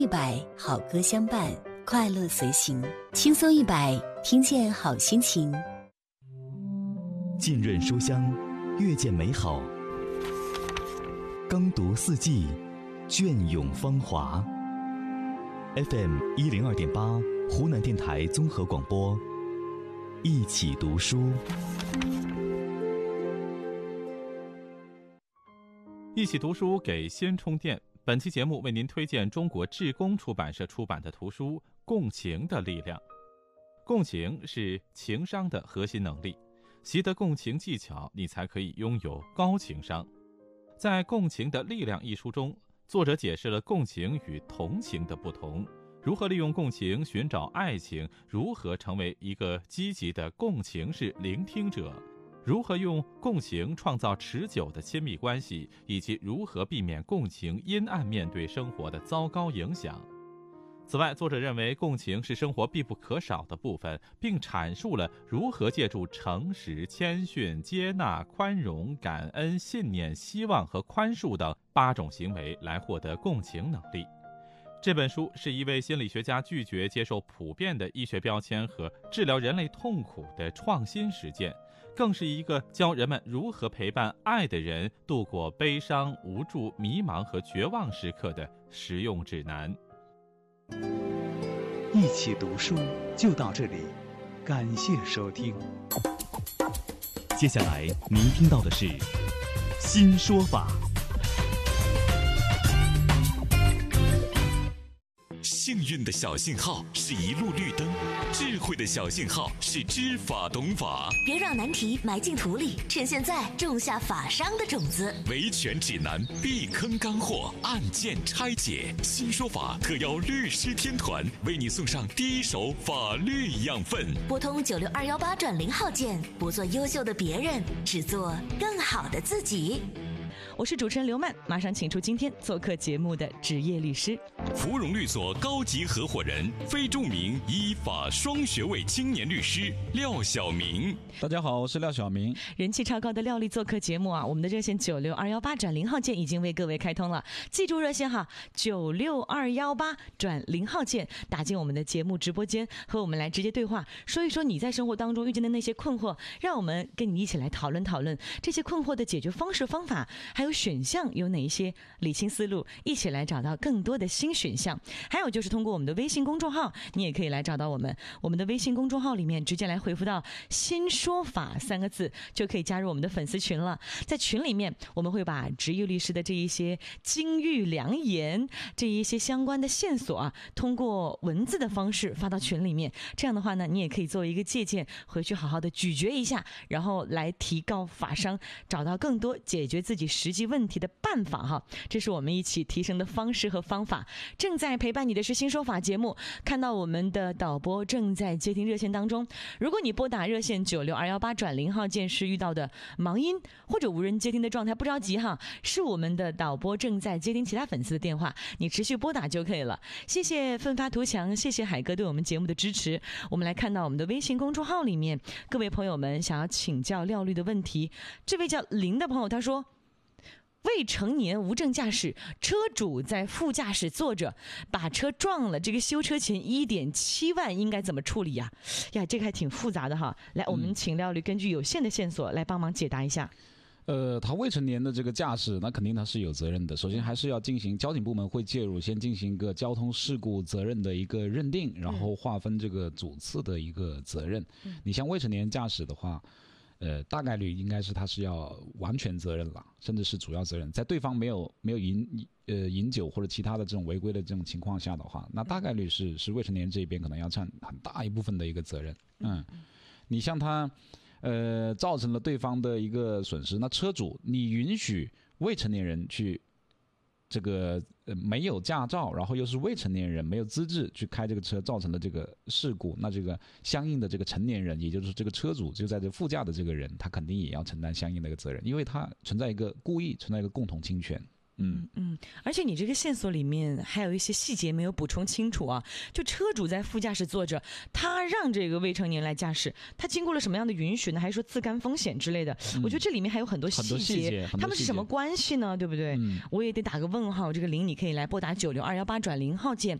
100好歌相伴，快乐随行，轻松100，听见好心情。 浸润书香，阅见美好。耕读四季，隽永芳华。FM 102.8，湖南电台综合广播，一起读书。 一起读书给先充电。本期节目为您推荐中国志工出版社出版的图书《共情的力量》。共情是情商的核心能力，习得共情技巧，你才可以拥有高情商。在《共情的力量》一书中，作者解释了共情与同情的不同，如何利用共情寻找爱情，如何成为一个积极的共情式聆听者，如何用共情创造持久的亲密关系，以及如何避免共情阴暗面对生活的糟糕影响。此外，作者认为共情是生活必不可少的部分，并阐述了如何借助诚实、谦逊、接纳、宽容、感恩、信念、希望和宽恕等8种行为来获得共情能力。这本书是一位心理学家拒绝接受普遍的医学标签和治疗人类痛苦的创新实践，更是一个教人们如何陪伴爱的人度过悲伤、无助、迷茫和绝望时刻的实用指南。 一起读书就到这里，感谢收听。 接下来您听到的是新说法。 幸运的小信号是一路绿灯，智慧的小信号是知法懂法。 别让难题埋进土里，趁现在种下法商的种子。 维权指南，避坑干货，案件拆解。新说法特邀律师天团，为你送上第一手法律养分。 拨通96218转0号键，不做优秀的别人，只做更好的自己。 我是主持人刘曼，马上请出今天做客节目的职业律师， 芙蓉律所高级合伙人、非著名依法双学位青年律师廖晓明。 大家好，我是廖晓明。 人气超高的廖律做客节目啊，我们的热线96218转0号键已经为各位开通了，记住热线哈，96218转0号键，打进我们的节目直播间，和我们来直接对话，说一说你在生活当中遇见的那些困惑，让我们跟你一起来讨论讨论这些困惑的解决方式方法，还有选项有哪一些，理清思路，一起来找到更多的新选项。还有就是通过我们的微信公众号，你也可以来找到我们的微信公众号里面直接来回复到新说法3个字，就可以加入我们的粉丝群了。在群里面，我们会把职业律师的这一些金玉良言，这一些相关的线索啊，通过文字的方式发到群里面。这样的话呢，你也可以作为一个借鉴，回去好好的咀嚼一下，然后来提高法商，找到更多解决自己实际问题的办法哈。这是我们一起提升的方式和方法。正在陪伴你的是新说法节目，看到我们的导播正在接听热线当中。如果你拨打热线96218转0号键是遇到的忙音或者无人接听的状态，不着急哈，是我们的导播正在接听其他粉丝的电话，你持续拨打就可以了。谢谢奋发图强，谢谢海哥对我们节目的支持。我们来看到我们的微信公众号里面，各位朋友们想要请教廖律的问题。这位叫林的朋友他说，未成年无证驾驶，车主在副驾驶坐着，把车撞了，这个修车钱1.7万应该怎么处理呀？呀，这个还挺复杂的哈。来，我们请廖律根据有限的线索来帮忙解答一下。 他未成年的这个驾驶，那肯定他是有责任的。首先还是要进行交警部门会介入，先进行一个交通事故责任的一个认定，然后划分这个主次的一个责任。你像未成年驾驶的话，大概率应该是他是要完全责任了，甚至是主要责任。在对方没有饮酒或者其他的这种违规的这种情况下的话，那大概率是未成年这边可能要占很大一部分的一个责任。你像他造成了对方的一个损失，那车主你允许未成年人去这个没有驾照，然后又是未成年人没有资质去开这个车，造成了这个事故，那这个相应的这个成年人，也就是这个车主就在这副驾的这个人，他肯定也要承担相应的一个责任，因为他存在一个故意，存在一个共同侵权。 而且你这个线索里面还有一些细节没有补充清楚啊，就车主在副驾驶坐着，他让这个未成年来驾驶，他经过了什么样的允许呢？还是说自甘风险之类的？我觉得这里面还有很多细节，他们是什么关系呢？对不对？我也得打个问号。这个0你可以来拨打962180号键，